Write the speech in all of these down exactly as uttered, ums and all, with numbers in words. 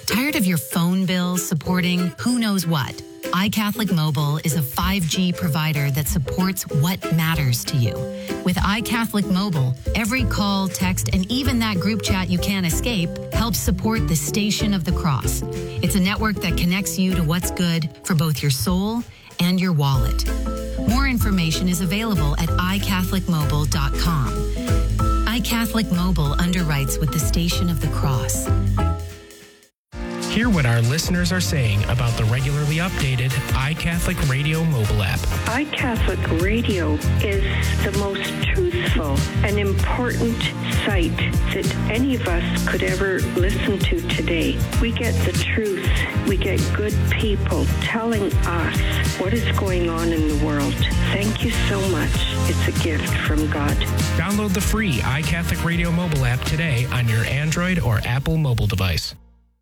Tired of your phone bill supporting who knows what? iCatholic Mobile is a five G provider that supports what matters to you. With iCatholic Mobile, every call, text, and even that group chat you can't escape helps support the Station of the Cross. It's a network that connects you to what's good for both your soul and your wallet. More information is available at i catholic mobile dot com. iCatholic Mobile underwrites with the Station of the Cross. Hear what our listeners are saying about the regularly updated iCatholic Radio mobile app. iCatholic Radio is the most truthful and important site that any of us could ever listen to today. We get the truth. We get good people telling us what is going on in the world. Thank you so much. It's a gift from God. Download the free iCatholic Radio mobile app today on your Android or Apple mobile device.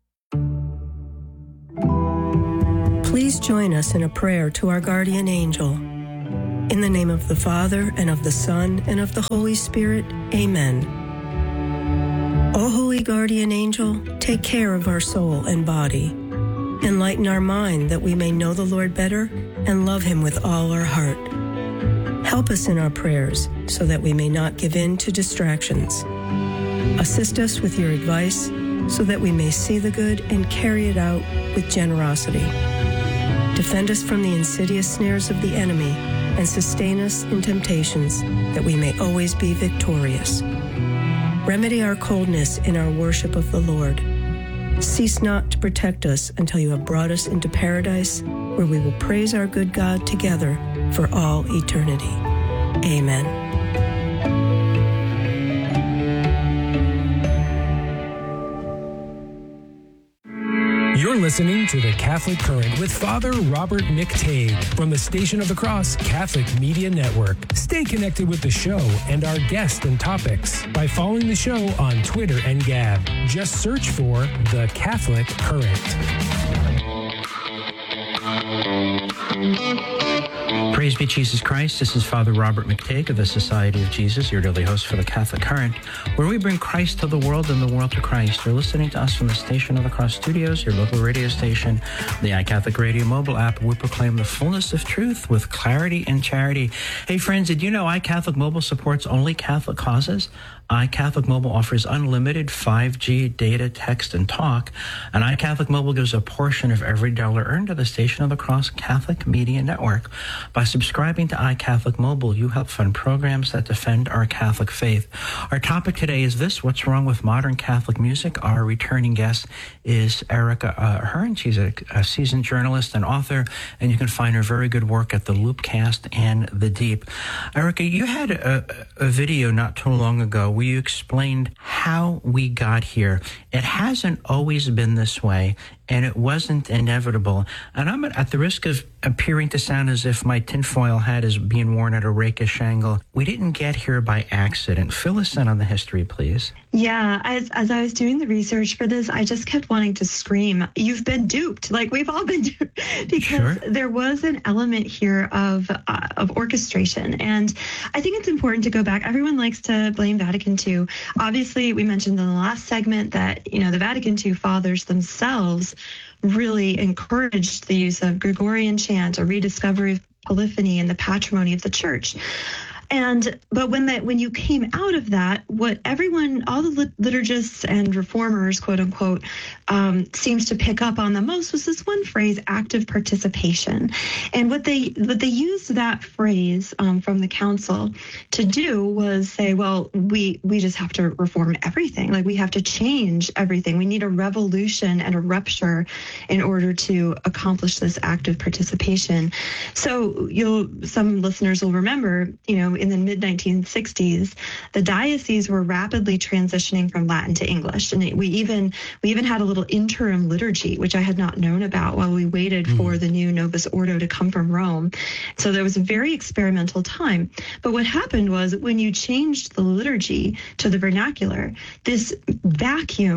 Please join us in a prayer to our guardian angel. In the name of the Father, and of the Son, and of the Holy Spirit, amen. O holy guardian angel, take care of our soul and body. Enlighten our mind that we may know the Lord better and love him with all our heart. Help us in our prayers so that we may not give in to distractions. Assist us with your advice so that we may see the good and carry it out with generosity. Defend us from the insidious snares of the enemy and sustain us in temptations that we may always be victorious. Remedy our coldness in our worship of the Lord. Cease not to protect us until you have brought us into paradise, where we will praise our good God together for all eternity. Amen. You're listening to The Catholic Current with Father Robert McTague from the Station of the Cross Catholic Media Network. Stay connected with the show and our guests and topics by following the show on Twitter and Gab. Just search for The Catholic Current. Praise be Jesus Christ. This is Father Robert McTague of the Society of Jesus, your daily host for the Catholic Current, where we bring Christ to the world and the world to Christ. You're listening to us from the Station of the Cross Studios, your local radio station, the iCatholic Radio mobile app. We proclaim the fullness of truth with clarity and charity. Hey, friends, did you know iCatholic Mobile supports only Catholic causes? iCatholic Mobile offers unlimited five G data, text, and talk, and iCatholic Mobile gives a portion of every dollar earned to the Station of the Cross Catholic Media Network. By subscribing to iCatholic Mobile, you help fund programs that defend our Catholic faith. Our topic today is this: what's wrong with modern Catholic music? Our returning guest is Erica uh, Hearn. She's a, a seasoned journalist and author, and you can find her very good work at the Loopcast and The Deep. Erica, you had a, a video not too long ago where you explained how we got here. It hasn't always been this way, and it wasn't inevitable. And I'm at the risk of appearing to sound as if my tinfoil hat is being worn at a rakish angle. We didn't get here by accident. Fill us in on the history, please. Yeah, as, as I was doing the research for this, I just kept wanting to scream, you've been duped. Like, we've all been duped. Because sure. There was an element here of uh, of orchestration. And I think it's important to go back. Everyone likes to blame Vatican Two. Obviously, we mentioned in the last segment that, you know, the Vatican Two fathers themselves really encouraged the use of Gregorian chant, a rediscovery of polyphony and the patrimony of the church. And but when that when you came out of that, what everyone, all the lit- liturgists and reformers, quote unquote, um, seems to pick up on the most was this one phrase, active participation. And what they what they used that phrase um, from the council to do was say, well, we we just have to reform everything. Like, we have to change everything. We need a revolution and a rupture in order to accomplish this active participation. So you'll some listeners will remember, you know, in the mid nineteen sixties, the dioceses were rapidly transitioning from Latin to English. And we even we even had a little interim liturgy, which I had not known about while we waited mm. for the new Novus Ordo to come from Rome. So there was a very experimental time. But what happened was, when you changed the liturgy to the vernacular, this vacuum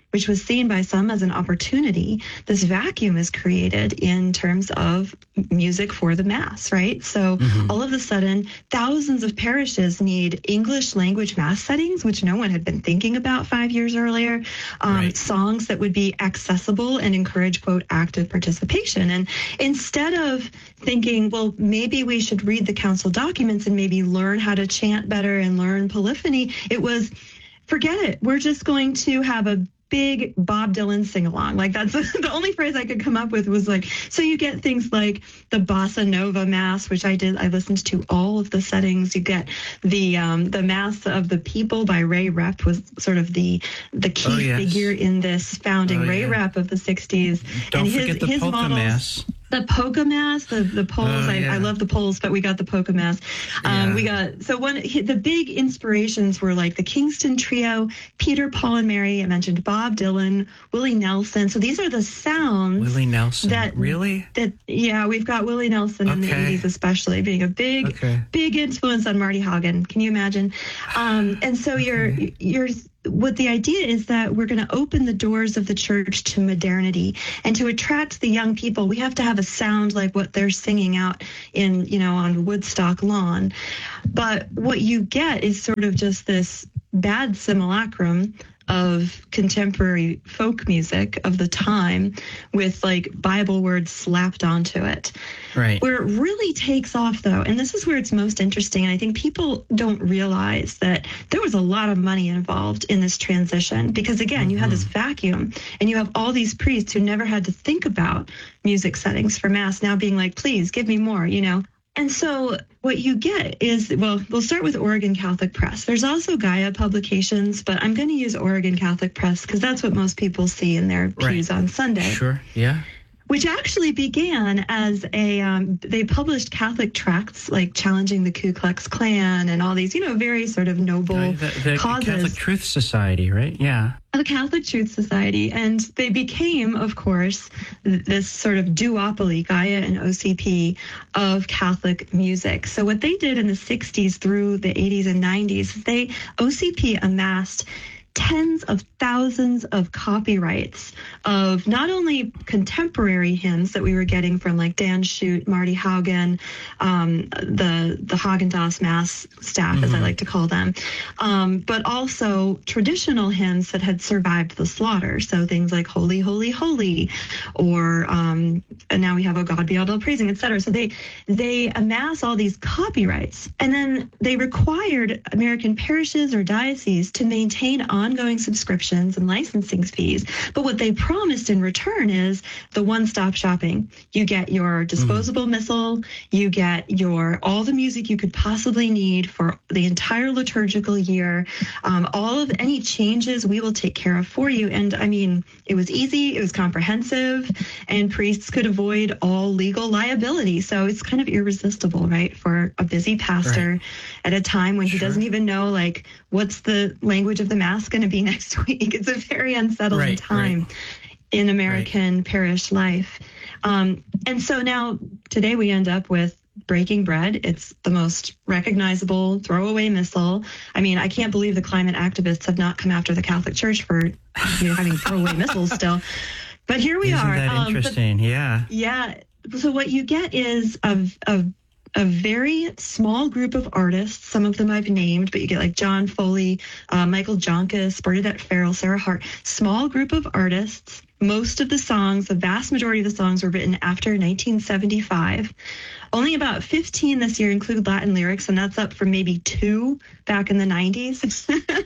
which was seen by some as an opportunity, this vacuum is created in terms of music for the Mass, right? So mm-hmm. all of a sudden, thousands of parishes need English language Mass settings, which no one had been thinking about five years earlier, um, right. songs that would be accessible and encourage, quote, active participation. And instead of thinking, well, maybe we should read the council documents and maybe learn how to chant better and learn polyphony, it was, forget it. We're just going to have a big Bob Dylan sing-along. Like, that's the only phrase I could come up with was like, so you get things like the Bossa Nova Mass, which I did, I listened to all of the settings. You get the um, the Mass of the People by Ray Rep was sort of the the key oh, yes. figure in this founding oh, Ray yeah. Rep of the sixties. Don't and his, forget the his polka models, Mass. The polka Mass, the, the Poles, oh, yeah. I, I love the Poles, but we got the polka Mass. Um, yeah. We got, so one, the big inspirations were like the Kingston Trio, Peter, Paul, and Mary. I mentioned Bob Dylan, Willie Nelson. So these are the sounds. Willie Nelson, that, really? That Yeah, we've got Willie Nelson in okay. the eighties especially, being a big, okay. big influence on Marty Haugen. Can you imagine? Um, and so okay. you're, you're, what the idea is that we're going to open the doors of the church to modernity, and to attract the young people, we have to have a sound like what they're singing out in, you know, on Woodstock lawn. But what you get is sort of just this bad simulacrum of contemporary folk music of the time with like Bible words slapped onto it. Right. Where it really takes off, though, and this is where it's most interesting, and I think people don't realize that there was a lot of money involved in this transition, because again, mm-hmm. you had this vacuum, and you have all these priests who never had to think about music settings for Mass now being like, please give me more, you know. And so what you get is, well, we'll start with Oregon Catholic Press. There's also Gaia Publications, but I'm going to use Oregon Catholic Press because that's what most people see in their pews right. on Sunday. Sure, yeah. Which actually began as a, um, they published Catholic tracts like challenging the Ku Klux Klan and all these, you know, very sort of noble uh, the, the causes. Catholic Truth Society, right? Yeah. The Catholic Truth Society. And they became, of course, this sort of duopoly, Gaia and O C P, of Catholic music. So what they did in the sixties through the eighties and nineties, they, O C P amassed tens of thousands of copyrights of not only contemporary hymns that we were getting from like Dan Schutt, Marty Haugen, um, the the Haagen-Dazs Mass staff, mm-hmm. as I like to call them, um, but also traditional hymns that had survived the slaughter. So things like Holy, Holy, Holy, or um, and now we have O God Be All Del Praising, et cetera. So they they amass all these copyrights, and then they required American parishes or dioceses to maintain ongoing subscriptions and licensing fees. But what they promised in return is the one-stop shopping. You get your disposable mm. missal, you get your all the music you could possibly need for the entire liturgical year. Um, all of any changes we will take care of for you. And I mean, it was easy, it was comprehensive, and priests could avoid all legal liability. So it's kind of irresistible, right, for a busy pastor right. at a time when sure. he doesn't even know, like, what's the language of the Mass going to be next week. It's a very unsettling right, time right. in American right. parish life. Um, and so now today we end up with Breaking Bread. It's the most recognizable throwaway missal. I mean, I can't believe the climate activists have not come after the Catholic Church for, you know, having throwaway missals still. But here we Isn't are. Isn't that um, interesting? but, yeah. Yeah. So what you get is a, a a very small group of artists. Some of them I've named, but you get like John Foley, uh, Michael Joncas, Bernadette Farrell, Sarah Hart. Small group of artists. Most of the songs, the vast majority of the songs were written after nineteen seventy-five. Only about fifteen this year include Latin lyrics, and that's up from maybe two back in the nineties.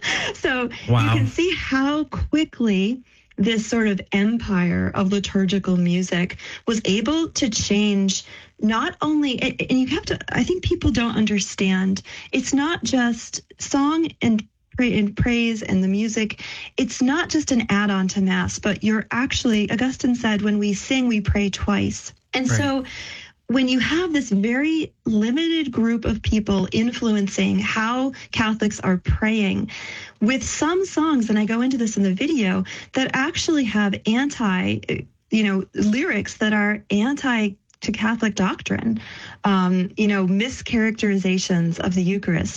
So wow. You can see how quickly this sort of empire of liturgical music was able to change not only, and you have to, I think people don't understand, it's not just song and pray and praise and the music. It's not just an add-on to Mass, but you're actually, Augustine said, when we sing, we pray twice. And right. so when you have this very limited group of people influencing how Catholics are praying, with some songs, and I go into this in the video, that actually have anti, you know, lyrics that are anti to Catholic doctrine. Um, you know, mischaracterizations of the Eucharist,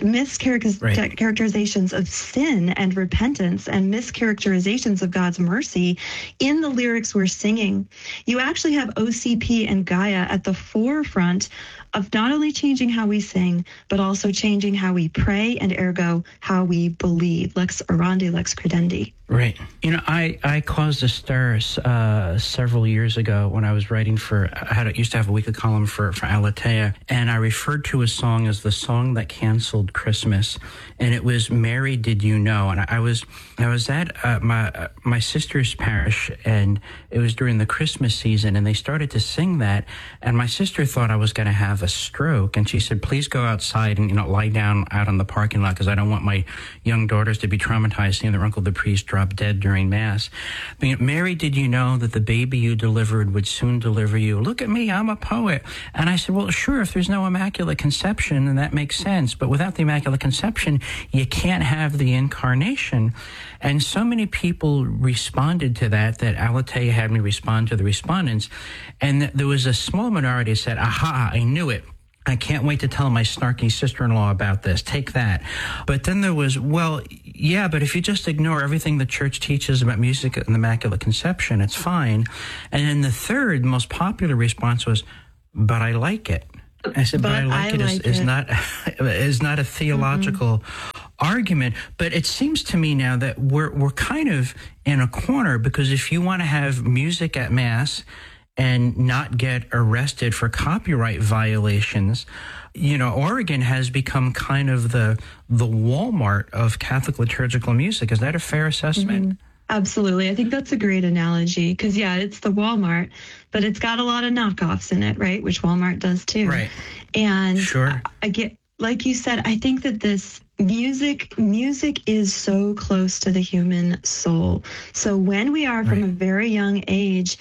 mischaracterizations right. of sin and repentance, and mischaracterizations of God's mercy in the lyrics we're singing. You actually have O C P and Gaia at the forefront of not only changing how we sing, but also changing how we pray and ergo how we believe. Lex orandi, lex credendi. Right. You know, I, I caused a stir uh, several years ago when I was writing for, I had, used to have a weekly column for, for Aletheia, and I referred to a song as the song that canceled Christmas, and it was Mary, Did You Know? And I, I was I was at uh, my uh, my sister's parish, and it was during the Christmas season, and they started to sing that, and my sister thought I was going to have a stroke, and she said, please go outside and, you know, lie down out on the parking lot, because I don't want my young daughters to be traumatized seeing their uncle the priest drop dead during Mass. But, you know, Mary, did you know that the baby you delivered would soon deliver you? Look at me, I'm a poet. And I said, well, sure, if there's no Immaculate Conception, then that makes sense. But without the Immaculate Conception, you can't have the Incarnation. And so many people responded to that, that Aletheia had me respond to the respondents. And there was a small minority that said, aha, I knew it. I can't wait to tell my snarky sister-in-law about this. Take that. But then there was, well, yeah, but if you just ignore everything the church teaches about music and the Immaculate Conception, it's fine. And then the third most popular response was, but I like it. I said, but, but I like I it, like is, it. Is not is not a theological mm-hmm. argument. But it seems to me now that we're we're kind of in a corner, because if you want to have music at Mass and not get arrested for copyright violations, you know, Oregon has become kind of the the Walmart of Catholic liturgical music. Is that a fair assessment? Mm-hmm. Absolutely. I think that's a great analogy, because, yeah, it's the Walmart, but it's got a lot of knockoffs in it, right? Which Walmart does too. Right. And sure. I, I get, like you said, I think that this music, music is so close to the human soul. So when we are from right. a very young age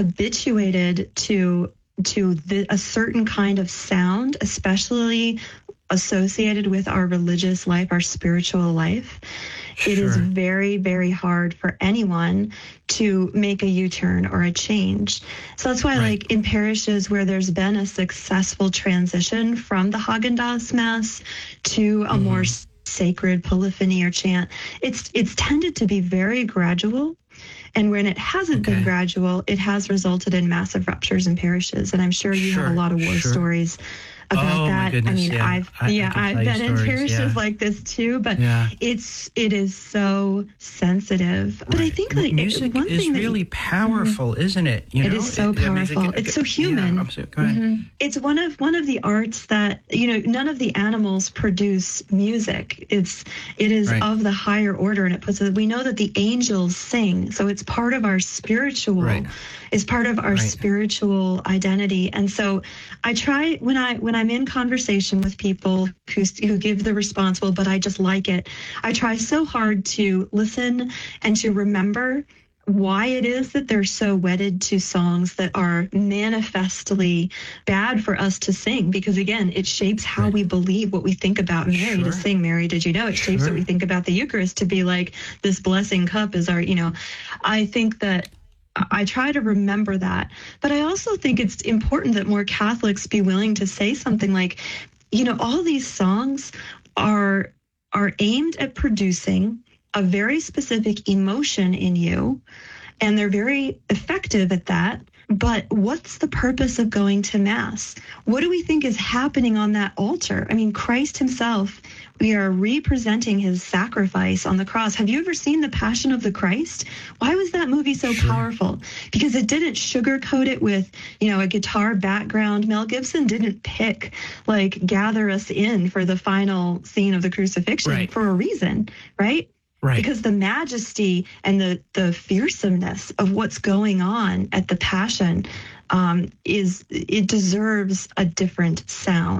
habituated to to the, a certain kind of sound, especially associated with our religious life, our spiritual life, Sure. It is very, very hard for anyone to make a U-turn or a change. So that's why, right. like in parishes where there's been a successful transition from the Haagen-Dazs Mass to a mm-hmm. more sacred polyphony or chant, it's it's tended to be very gradual. And when it hasn't okay. been gradual, it has resulted in massive ruptures in parishes. And I'm sure you sure. have a lot of war sure. stories about oh, that. My goodness, I mean, yeah. I've I, yeah, I I've been stories, in parishes yeah. like this too, but yeah. it's it is so sensitive. But right. I think that music one is thing really that, powerful, mm-hmm. isn't it? You it know? is so it, powerful. I mean, it, it's so human. Yeah, so, go ahead. Mm-hmm. It's one of one of the arts that, you know, none of the animals produce music. It's it is right. of the higher order, and it puts it, we know that the angels sing, so it's part of our spiritual. Right. Is part of our right. spiritual identity. And so I try when I when I'm in conversation with people who who give the response, well, but I just like it. I try so hard to listen and to remember why it is that they're so wedded to songs that are manifestly bad for us to sing, because again, it shapes how right. we believe, what we think about Mary sure. to sing Mary, did you know? It shapes sure. what we think about the Eucharist to be like, this blessing cup is our, you know, I think that I try to remember that. But I also think it's important that more Catholics be willing to say something like, you know, all these songs are are aimed at producing a very specific emotion in you, and they're very effective at that. But what's the purpose of going to Mass? What do we think is happening on that altar? I mean, Christ himself, we are representing his sacrifice on the cross. Have you ever seen The Passion of the Christ? Why was that movie so sure. powerful? Because it didn't sugarcoat it with, you know, a guitar background. Mel Gibson didn't pick, like, gather us in for the final scene of the crucifixion right. for a reason, right? Right. Because the majesty and the, the fearsomeness of what's going on at the Passion um, is, it deserves a different sound.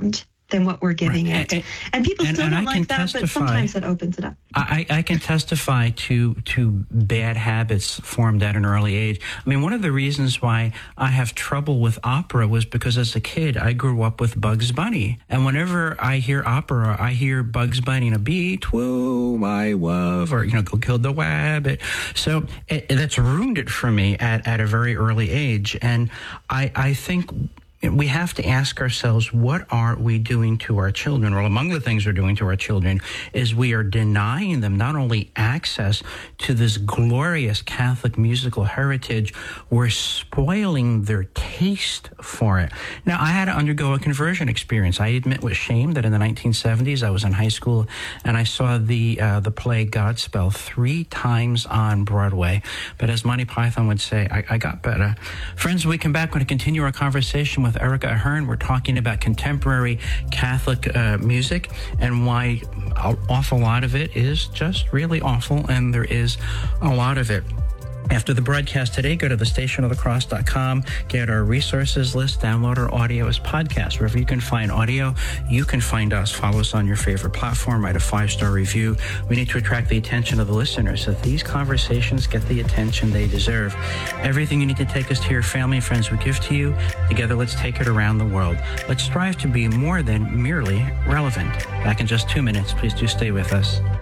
than what we're giving right. it. And, and people and, still and don't I like that, testify, but sometimes it opens it up. I, I can testify to to bad habits formed at an early age. I mean, one of the reasons why I have trouble with opera was because as a kid, I grew up with Bugs Bunny. And whenever I hear opera, I hear Bugs Bunny, you know, beat, woo, my love, or, you know, go kill the wabbit. So it, that's ruined it for me at, at a very early age. And I, I think we have to ask ourselves, what are we doing to our children? Well, among the things we're doing to our children is we are denying them not only access to this glorious Catholic musical heritage, we're spoiling their taste for it. Now, I had to undergo a conversion experience. I admit with shame that in the nineteen seventies, I was in high school and I saw the uh, the play Godspell three times on Broadway. But as Monty Python would say, I, I got better. Friends, when we come back, we're going to continue our conversation with Erica Ahern. We're talking about contemporary Catholic uh, music and why an awful lot of it is just really awful, and there is a lot of it. After the broadcast today, go to the station of the cross dot com, get our resources list, download our audio as podcasts. Wherever you can find audio, you can find us. Follow us on your favorite platform, write a five-star review. We need to attract the attention of the listeners so that these conversations get the attention they deserve. Everything you need to take us to your family and friends we give to you. Together, let's take it around the world. Let's strive to be more than merely relevant. Back in just two minutes. Please do stay with us.